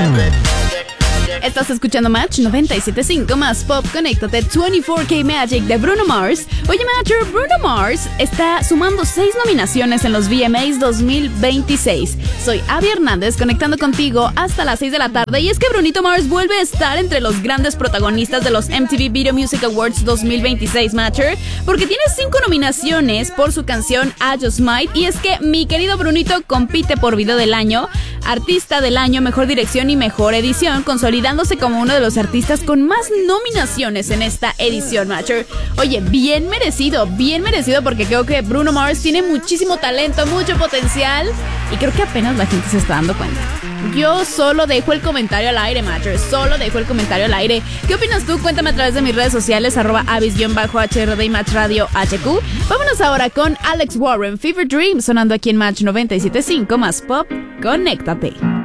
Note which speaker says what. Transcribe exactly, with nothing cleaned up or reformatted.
Speaker 1: Estás escuchando Match noventa y siete punto cinco más Pop. Conéctate. veinticuatro K Magic de Bruno Mars. Oye, Matcher, Bruno Mars está sumando seis nominaciones en los V M As dos mil veintiséis. Soy Abby Hernández, conectando contigo hasta las seis de la tarde. Y es que Brunito Mars vuelve a estar entre los grandes protagonistas de los M T V Video Music Awards dos mil veintiséis, Matcher, porque tiene cinco nominaciones por su canción I Just Might. Y es que mi querido Brunito compite por Video del Año, Artista del Año, Mejor Dirección y Mejor Edición, consolidándose como uno de los artistas con más nominaciones en esta edición, Matcher. Oye, bien merecido, bien merecido, porque creo que Bruno Mars tiene muchísimo talento, mucho potencial, y creo que apenas la gente se está dando cuenta. Yo solo dejo el comentario al aire, Matcher, solo dejo el comentario al aire. ¿Qué opinas tú? Cuéntame a través de mis redes sociales, arroba avis-H R D y Match Radio H Q. Vámonos ahora con Alex Warren, Fever Dream, sonando aquí en Match noventa y siete punto cinco más Pop. Conéctate.